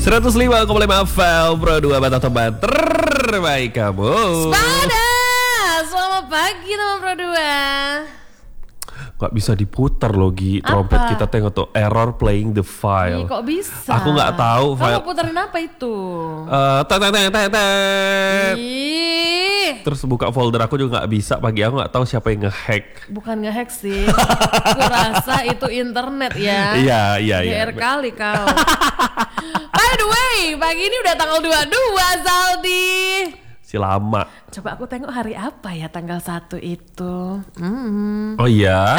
105,5 FM Pro 2 Batak Tempat terbaik kamu. Spada, selamat pagi teman Pro 2. Gak bisa diputar loh Gi, trompet kita tengok tuh error playing the file. Kok bisa? Aku gak tahu file. Kamu puterin apa itu? Ih, Terus buka folder aku juga gak bisa pagi, aku gak tahu siapa yang ngehack. bukan ngehack sih. Aku rasa itu internet ya. Iya. GR kali kau. By the way, pagi ini udah tanggal 22 Zaldi. Si lama. Coba aku tengok hari apa ya tanggal 1 itu. Oh iya.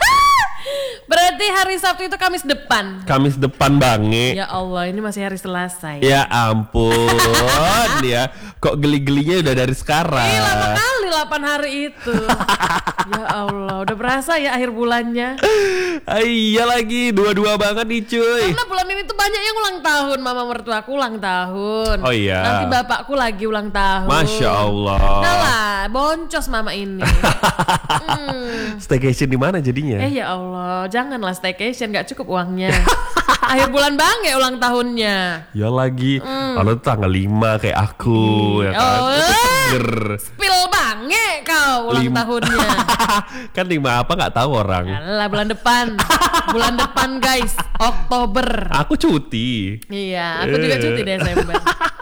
Berarti hari Sabtu itu Kamis depan. Kamis depan banget. Ya Allah, ini masih hari Selasa ya. Ya ampun ya. Kok geli-gelinya udah dari sekarang. Lama kali 8 hari itu. Ya Allah, udah berasa ya akhir bulannya. Iya lagi, dua-dua banget nih cuy. Karena bulan ini tuh banyak yang ulang tahun. Mama mertuaku ulang tahun. Oh iya. Nanti bapakku lagi ulang tahun. Masya Allah. Nah lah, boncos mama ini. Staycation di mana jadinya? Ya Allah, janganlah staycation, gak cukup uangnya. Akhir bulan banget ulang tahunnya. Ya lagi, lalu tanggal 5 kayak aku ya kan. Seger. Spill banget kau ulang tahunnya. Kan 5 apa gak tahu orang. Alah, bulan depan. Bulan depan guys, Oktober. Aku cuti. Iya, aku juga cuti Desember.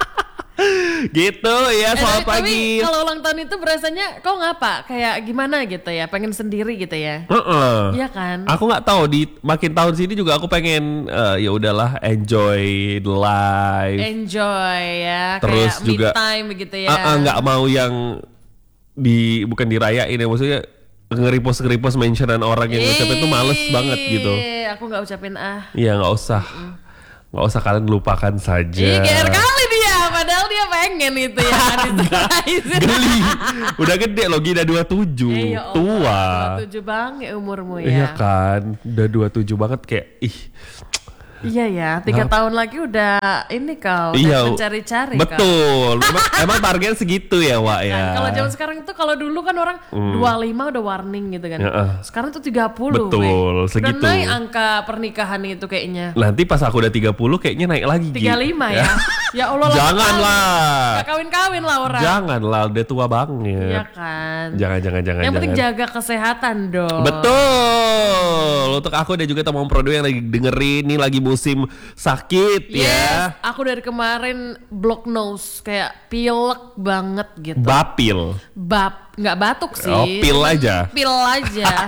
Gitu ya, selamat pagi. Tapi kalau ulang tahun itu berasanya kau ngapa? Kayak gimana gitu ya? Pengen sendiri gitu ya? Iya kan? Aku nggak tahu di makin tahun sini juga aku pengen ya udahlah enjoy the life. Enjoy ya. Terus kayak juga me time begitu ya. Nggak mau yang bukan dirayain ya, maksudnya nge-repost mentionan orang yang ngucapin itu males banget gitu. Aku nggak ucapin Iya nggak usah. Nggak usah, kalian lupakan saja. GR kali dia, padahal dia pengen itu ya. Geli. Udah gede loh, udah 27. Ya Allah, tua. 27 banget umurmu ya. Iya kan, udah 27 banget kayak Iya ya, 3 tahun lagi udah ini kau iya, udah mencari-cari. Betul. emang target segitu ya, Wak ya. Kan, kalau zaman sekarang itu kalau dulu kan orang 25 udah warning gitu kan. Sekarang tuh 30. Betul, segitu. Udah naik angka pernikahan itu kayaknya. Nanti pas aku udah 30 kayaknya naik lagi. 35 ya. Ya Allah. Janganlah. Gak kawin-kawin lah orang. Janganlah, udah tua banget. Iya kan. Jangan. Yang penting jaga kesehatan dong. Betul. Untuk aku dan juga teman Prodo yang lagi dengerin, ini lagi musim sakit ya. Aku dari kemarin block nose, kayak pilek banget gitu. Bapil. Nggak batuk sih. Oh, pil aja. Pil aja.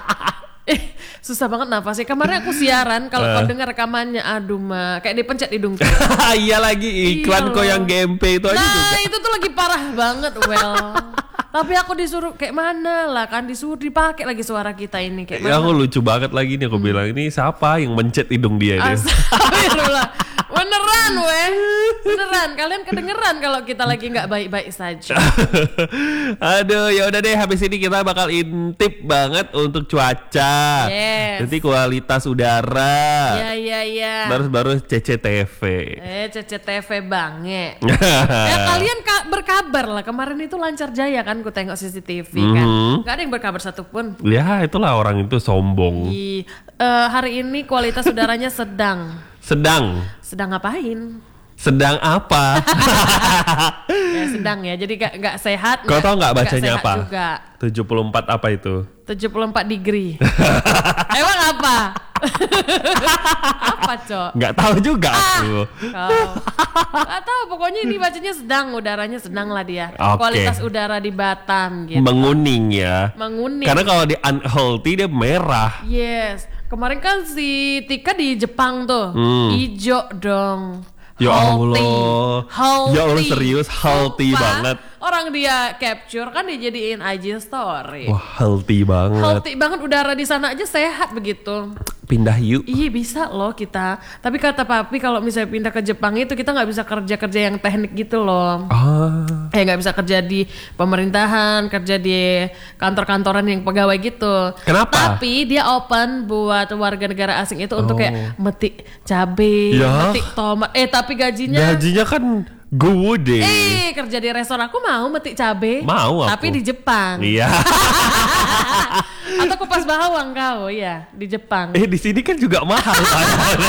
Susah banget nafasnya. Kemarin aku siaran, kalau kau dengar rekamannya, aduh mah, kayak dipencet hidung. Iya lagi iklan kok yang GMP itu aja juga. Nah itu tuh lagi parah banget, Tapi aku disuruh kayak mana lah kan, disuruh dipakai lagi suara kita ini kayak mana. Ya aku lucu banget lagi nih, aku bilang ini siapa yang mencet hidung dia ini. Astagfirullah. Beneran kalian kedengeran kalau kita lagi nggak baik-baik saja. Aduh, ya udah deh, habis ini kita bakal intip banget untuk cuaca. Yes. Nanti kualitas udara. Iya. Terus baru CCTV. CCTV banget. Kalian berkabar lah, kemarin itu lancar jaya kan, ku tengok CCTV kan. Gak ada yang berkabar satupun. Ya itulah orang itu sombong. Hari ini kualitas udaranya sedang. Sedang ngapain? Sedang apa? Ya sedang ya, jadi gak sehat. Kau tau gak bacanya apa? Juga. 74 apa itu? 74 degree. Emang apa? Apa cok? Gak tahu juga aku. Gak tahu, pokoknya ini bacanya sedang, udaranya sedang lah dia. Okay. Kualitas udara di Batam gitu. Menguning ya. Menguning. Karena kalau di unhealthy dia merah. Yes. Kemarin kan si Tika di Jepang tuh, ijo dong. Ya Allah. Healthy. Ya Allah, serius healthy banget. Orang dia capture kan dijadiin IG story. Wah, healthy banget. Healthy banget, udara di sana aja sehat begitu. Pindah yuk. Iya bisa loh kita. Tapi kata papi kalau misalnya pindah ke Jepang itu kita nggak bisa kerja yang teknik gitu loh. Nggak bisa kerja di pemerintahan, kerja di kantor-kantoran yang pegawai gitu. Kenapa? Tapi dia open buat warga negara asing itu untuk kayak metik cabai, metik tomat. Tapi gajinya kan gede. Kerja di restoran aku mau metik cabai. Mau aku. Tapi di Jepang. Iya. Atau kupas bawang kau ya di Jepang. Di sini kan juga mahal.